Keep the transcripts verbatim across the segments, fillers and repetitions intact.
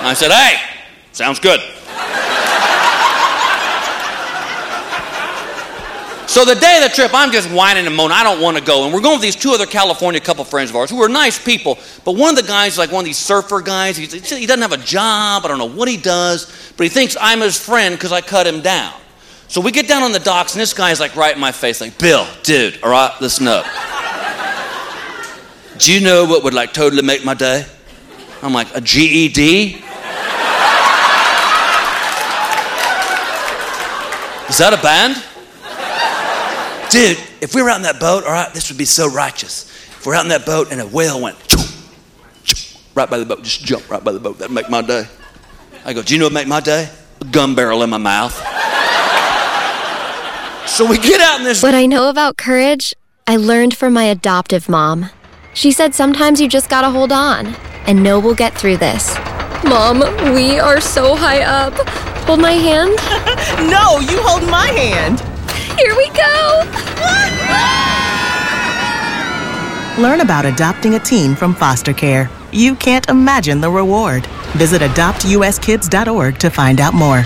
I said, hey, sounds good. So the day of the trip, I'm just whining and moaning. I don't want to go. And we're going with these two other California couple friends of ours who are nice people. But one of the guys is like one of these surfer guys. He's, he doesn't have a job. I don't know what he does. But he thinks I'm his friend because I cut him down. So we get down on the docks, and this guy's like right in my face, like, Bill, dude, all right, listen up. Do you know what would like totally make my day? I'm like, a G E D? Is that a band? Dude, if we were out in that boat, all right, this would be so righteous. If we're out in that boat and a whale went right by the boat, just jump right by the boat, that'd make my day. I go, do you know what would make my day? A gun barrel in my mouth. So we get out in this... What I know about courage, I learned from my adoptive mom. She said sometimes you just gotta hold on and know we'll get through this. Mom, we are so high up. Hold my hand. No, you hold my hand. Here we go! Learn about adopting a teen from foster care. You can't imagine the reward. Visit adopt u s kids dot org to find out more.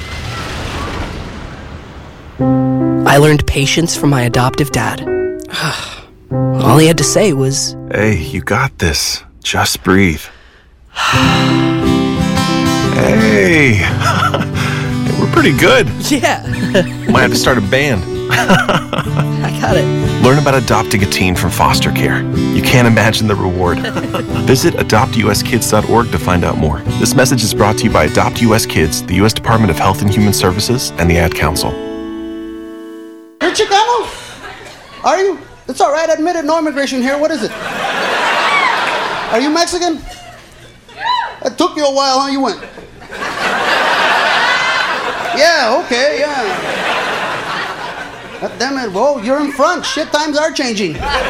I learned patience from my adoptive dad. All he had to say was, hey, you got this. Just breathe. Hey! We're pretty good. Yeah. Might have to start a band. I got it. Learn about adopting a teen from foster care. You can't imagine the reward. Visit adopt u s kids dot org to find out more. This message is brought to you by Adopt U S Kids, the U S Department of Health and Human Services, and the Ad Council. You're Chicano? Are you? It's all right, admit it, no immigration here. What is it? Are you Mexican? It took you a while, huh? You went. Yeah, okay, yeah. God damn it, whoa, you're in front. Shit, times are changing.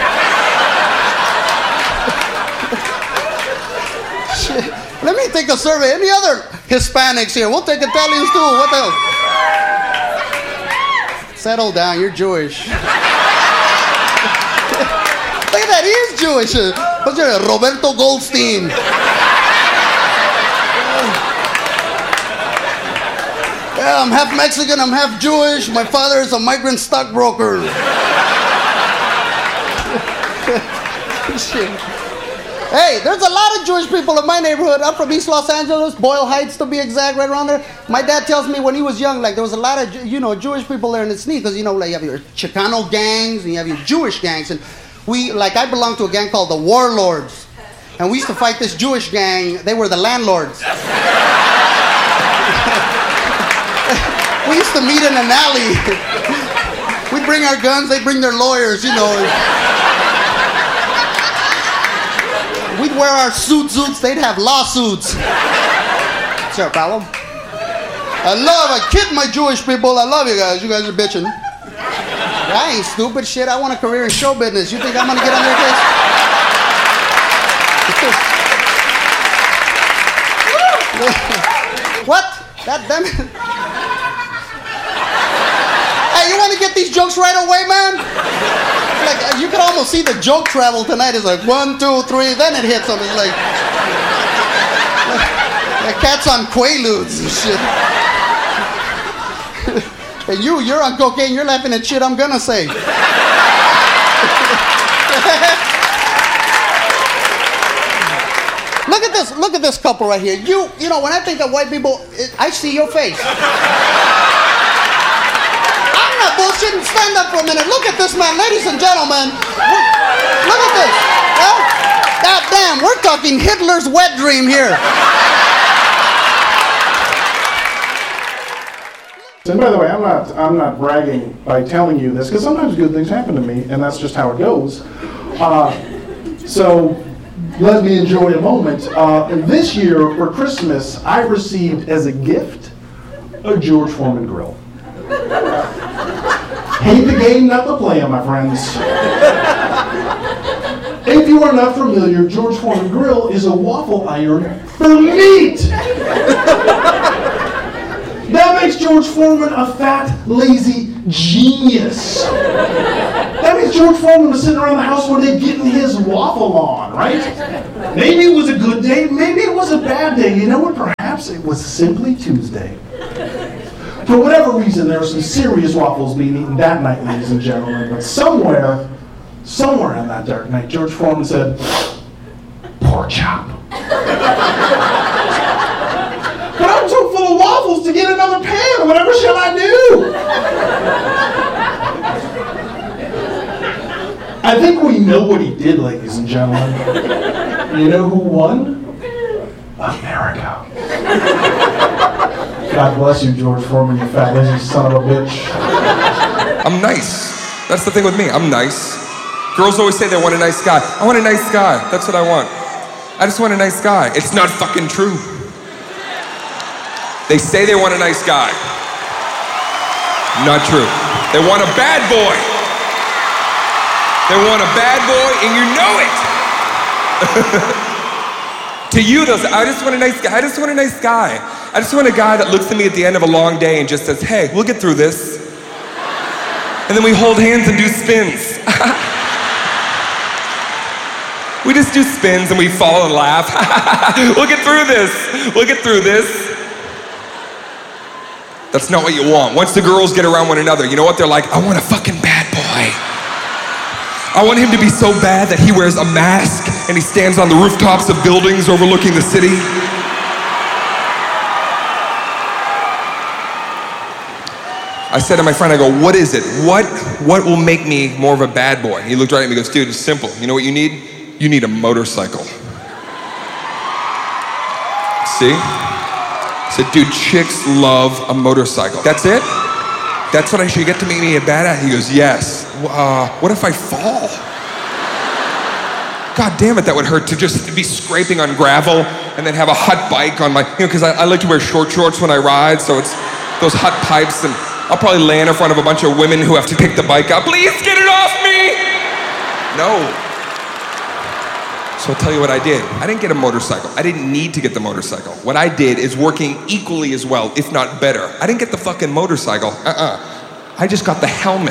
Shit. Let me take a survey. Any other Hispanics here? We'll take Italians too. What the hell? Settle down, you're Jewish. Look at that, he is Jewish. What's your name? Roberto Goldstein. Yeah, I'm half Mexican, I'm half Jewish. My father is a migrant stockbroker. Hey, there's a lot of Jewish people in my neighborhood. I'm from East Los Angeles, Boyle Heights to be exact, right around there. My dad tells me when he was young, like there was a lot of, you know, Jewish people there, and it's neat because, you know, like you have your Chicano gangs and you have your Jewish gangs. And we, like I belong to a gang called the Warlords. And we used to fight this Jewish gang. They were the landlords. We used to meet in an alley. We bring our guns, they bring their lawyers, you know. We'd wear our suit suits, they'd have lawsuits. Is there a problem? I love, I kid my Jewish people, I love you guys. You guys are bitching. I ain't stupid shit, I want a career in show business. You think I'm gonna get on your case? What? God damn it. Hey, you want to get these jokes right away, man? Like, you can almost see the joke travel tonight. It's like one, two, three, then it hits them. It's like, like, like cats on Quaaludes and shit. And you, you're on cocaine, you're laughing at shit I'm gonna say. Look at this, look at this couple right here. You, you know, when I think of white people, it, I see your face. I'm not bullshitting. Stand up for a minute. Look at this man, ladies and gentlemen. Look at this. Well, God damn, we're talking Hitler's wet dream here. And by the way, I'm not, I'm not bragging by telling you this, because sometimes good things happen to me, and that's just how it goes. Uh, so, let me enjoy a moment. Uh, this year, for Christmas, I received as a gift a George Foreman grill. Hate the game, not the player, my friends. If you are not familiar, George Foreman grill is a waffle iron for meat. That makes George Foreman a fat, lazy genius. That means George Foreman was sitting around the house one day getting his waffle on, right? Maybe it was a good day, maybe it was a bad day. You know what? Perhaps perhaps it was simply Tuesday. For whatever reason, there were some serious waffles being eaten that night, ladies and gentlemen. But somewhere, somewhere on that dark night, George Foreman said, pork chop. But I'm too full of waffles to get another pan. Whatever shall I do? I think we know what he did, ladies and gentlemen. You know who won? America. God bless you, George Foreman, you fat lazy son of a bitch. I'm nice. That's the thing with me. I'm nice. Girls always say they want a nice guy. I want a nice guy. That's what I want. I just want a nice guy. It's not fucking true. They say they want a nice guy. Not true. They want a bad boy. They want a bad boy, and you know it. To you, they'll say, I just want a nice guy. I just want a nice guy. I just want a guy that looks at me at the end of a long day and just says, hey, we'll get through this. And then we hold hands and do spins. We just do spins and we fall and laugh. We'll get through this. We'll get through this. That's not what you want. Once the girls get around one another, you know what? They're like, I want a fucking bad boy. I want him to be so bad that he wears a mask and he stands on the rooftops of buildings overlooking the city. I said to my friend, I go, what is it? What, what will make me more of a bad boy? He looked right at me and goes, dude, it's simple. You know what you need? You need a motorcycle. See? I said, dude, chicks love a motorcycle. That's it? That's what I should get to make me a badass? He goes, yes. Uh, what if I fall? God damn it, that would hurt to just be scraping on gravel and then have a hot bike on my, you know, because I, I like to wear short shorts when I ride, so it's those hot pipes, and I'll probably land in front of a bunch of women who have to pick the bike up. Please get it off me! No. So I'll tell you what I did. I didn't get a motorcycle. I didn't need to get the motorcycle. What I did is working equally as well, if not better. I didn't get the fucking motorcycle. Uh-uh. I just got the helmet.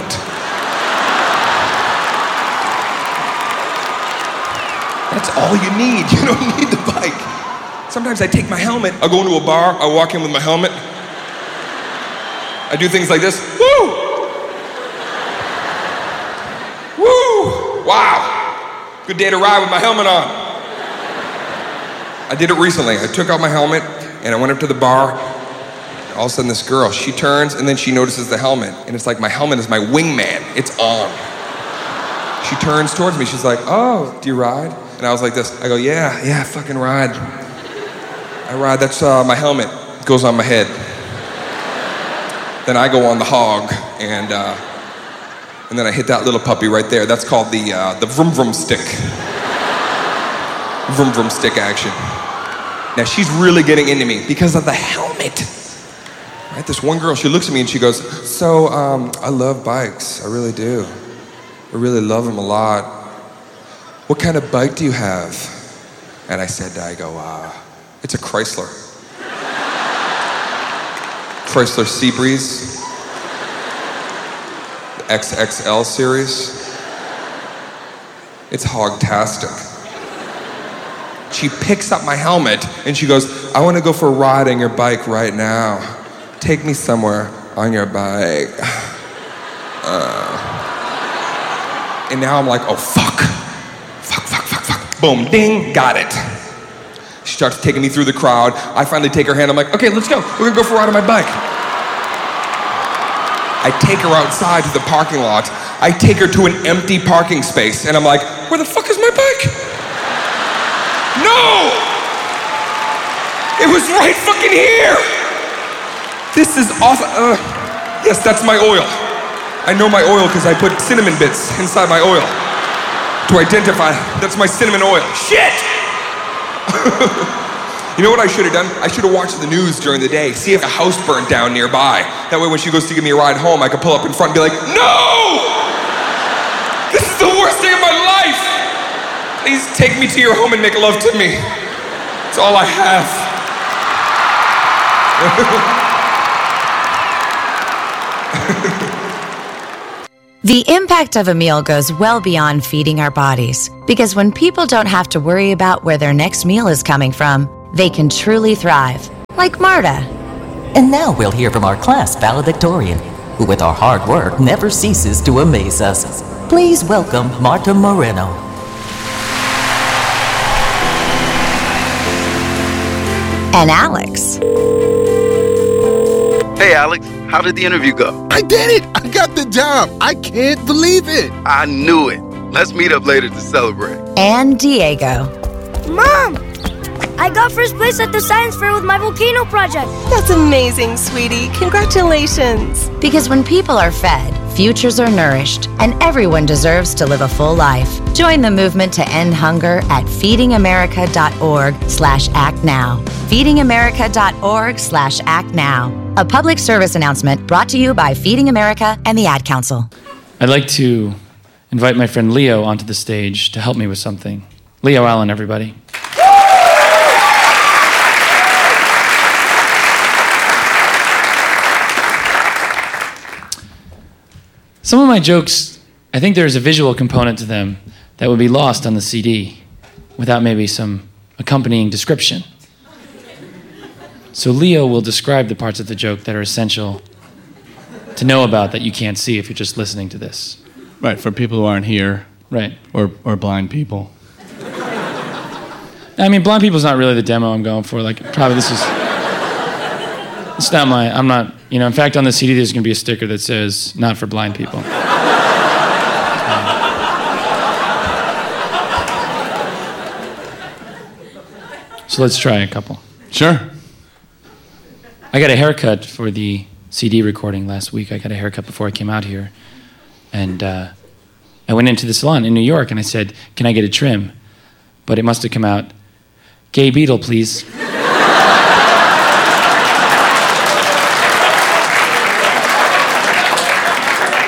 That's all you need. You don't need the bike. Sometimes I take my helmet, I'll go into a bar, I'll walk in with my helmet. I do things like this. Woo! Woo! Wow! Good day to ride with my helmet on. I did it recently. I took out my helmet and I went up to the bar. All of a sudden this girl, she turns and then she notices the helmet. And it's like my helmet is my wingman. It's on. She turns towards me. She's like, oh, do you ride? And I was like this. I go, yeah, yeah, I fucking ride. I ride. That's uh, my helmet. It goes on my head. Then I go on the hog, and uh, and then I hit that little puppy right there. That's called the uh, the vroom vroom stick. Vroom vroom stick action. Now she's really getting into me because of the helmet. Right? This one girl, she looks at me and she goes, so um, I love bikes. I really do. I really love them a lot. What kind of bike do you have? And I said, I go, uh, it's a Chrysler. Chrysler Seabreeze, the X X L series. It's hogtastic. She picks up my helmet and she goes, I want to go for a ride on your bike right now. Take me somewhere on your bike. Uh. And now I'm like, oh fuck. Fuck, fuck, fuck, fuck. Boom, ding, got it. She starts taking me through the crowd. I finally take her hand. I'm like, okay, let's go. We're gonna go for a ride on my bike. I take her outside to the parking lot. I take her to an empty parking space. And I'm like, where the fuck is my bike? No! It was right fucking here! This is awesome. Uh, yes, that's my oil. I know my oil because I put cinnamon bits inside my oil to identify that's my cinnamon oil. Shit! You know what I should have done? I should have watched the news during the day, see if a house burned down nearby. That way when she goes to give me a ride home, I could pull up in front and be like, no! This is the worst day of my life! Please take me to your home and make love to me. It's all I have. The impact of a meal goes well beyond feeding our bodies, because when people don't have to worry about where their next meal is coming from, they can truly thrive. like Marta. And now we'll hear from our class valedictorian, who with our hard work never ceases to amaze us. Please welcome Marta Moreno. And Alex. Hey, Alex, how did the interview go? I did it! I got the job! I can't believe it! I knew it. Let's meet up later to celebrate. And Diego. Mom! I got first place at the science fair with my volcano project. That's amazing, sweetie. Congratulations. Because when people are fed, futures are nourished, and everyone deserves to live a full life. Join the movement to end hunger at feedingamerica.org slash act now. feedingamerica.org slash act now. A public service announcement brought to you by Feeding America and the Ad Council. I'd like to invite my friend Leo onto the stage to help me with something. Leo Allen, everybody. Some of my jokes, I think there's a visual component to them that would be lost on the C D without maybe some accompanying description. So Leo will describe the parts of the joke that are essential to know about that you can't see if you're just listening to this. Right, for people who aren't here. Right. Or or blind people. I mean, blind people's not really the demo I'm going for. Like, probably this is... It's not my... I'm not... You know, in fact, on the C D, there's going to be a sticker that says, not for blind people. um, so let's try a couple. Sure. I got a haircut for the C D recording last week. I got a haircut before I came out here. And uh, I went into the salon in New York, and I said, can I get a trim? But it must have come out, Gay Beetle, please.